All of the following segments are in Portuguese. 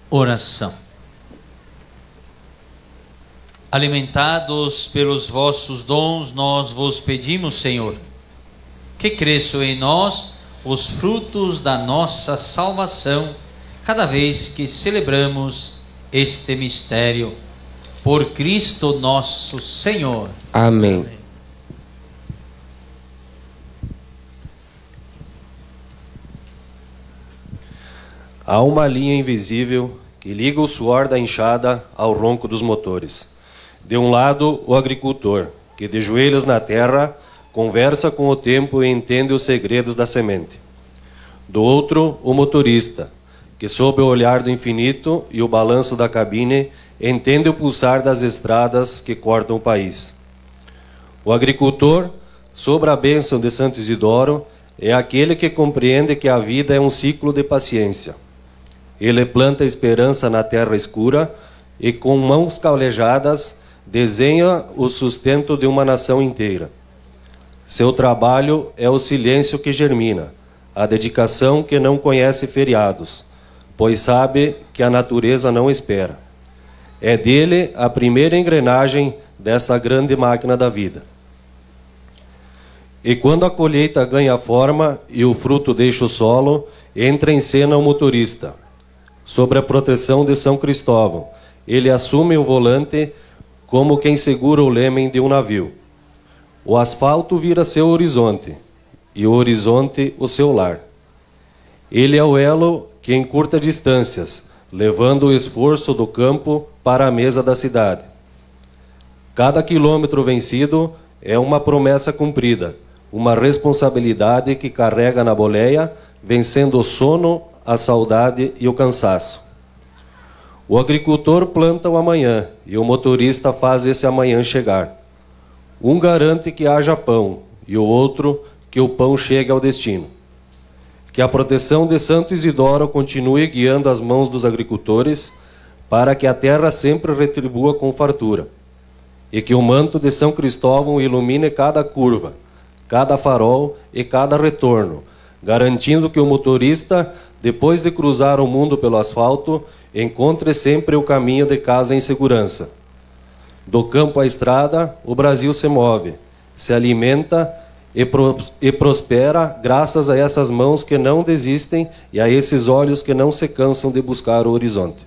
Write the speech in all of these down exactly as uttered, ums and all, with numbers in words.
Oração. Alimentados pelos vossos dons, nós vos pedimos, Senhor, que cresçam em nós os frutos da nossa salvação, cada vez que celebramos este mistério. Por Cristo nosso Senhor. Amém. Amém. Há uma linha invisível que liga o suor da enxada ao ronco dos motores. De um lado, o agricultor, que de joelhos na terra conversa com o tempo e entende os segredos da semente. Do outro, o motorista, que sob o olhar do infinito e o balanço da cabine, entende o pulsar das estradas que cortam o país. O agricultor, sob a bênção de Santo Isidoro, é aquele que compreende que a vida é um ciclo de paciência. Ele planta esperança na terra escura e, com mãos calejadas, desenha o sustento de uma nação inteira. Seu trabalho é o silêncio que germina, a dedicação que não conhece feriados, pois sabe que a natureza não espera. É dele a primeira engrenagem dessa grande máquina da vida. E quando a colheita ganha forma e o fruto deixa o solo, entra em cena o motorista. Sob a proteção de São Cristóvão, ele assume o volante como quem segura o leme de um navio. O asfalto vira seu horizonte, e o horizonte o seu lar. Ele é o elo que encurta distâncias, levando o esforço do campo para a mesa da cidade. Cada quilômetro vencido é uma promessa cumprida, uma responsabilidade que carrega na boleia, vencendo o sono, a saudade e o cansaço. O agricultor planta o amanhã e o motorista faz esse amanhã chegar. Um garante que haja pão e o outro que o pão chegue ao destino. Que a proteção de Santo Isidoro continue guiando as mãos dos agricultores para que a terra sempre retribua com fartura. E que o manto de São Cristóvão ilumine cada curva, cada farol e cada retorno, garantindo que o motorista, depois de cruzar o mundo pelo asfalto, encontre sempre o caminho de casa em segurança. Do campo à estrada, o Brasil se move, se alimenta e, pro, e prospera graças a essas mãos que não desistem e a esses olhos que não se cansam de buscar o horizonte.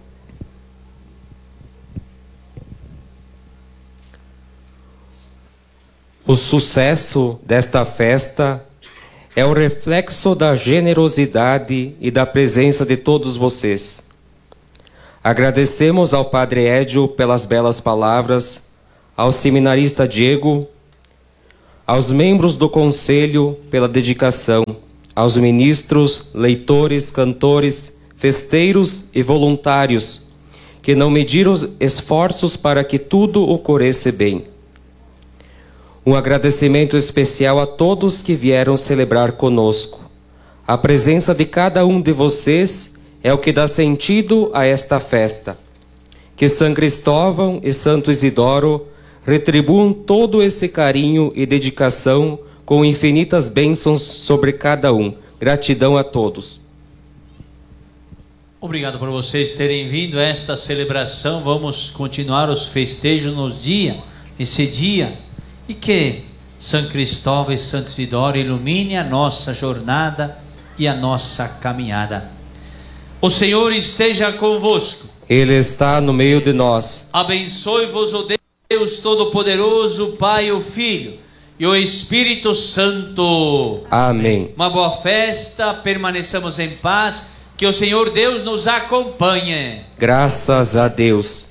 O sucesso desta festa é o reflexo da generosidade e da presença de todos vocês. Agradecemos ao Padre Edio pelas belas palavras, ao seminarista Diego, aos membros do Conselho pela dedicação, aos ministros, leitores, cantores, festeiros e voluntários, que não mediram esforços para que tudo ocorresse bem. Um agradecimento especial a todos que vieram celebrar conosco. A presença de cada um de vocês é o que dá sentido a esta festa. Que São Cristóvão e Santo Isidoro retribuam todo esse carinho e dedicação com infinitas bênçãos sobre cada um. Gratidão a todos. Obrigado por vocês terem vindo a esta celebração. Vamos continuar os festejos nos dia, nesse dia. E que São Cristóvão e Santo Isidoro ilumine a nossa jornada e a nossa caminhada. O Senhor esteja convosco. Ele está no meio de nós. Abençoe-vos o Deus Todo-Poderoso, Pai, o Filho e o Espírito Santo. Amém. Uma boa festa, permaneçamos em paz, que o Senhor Deus nos acompanhe. Graças a Deus.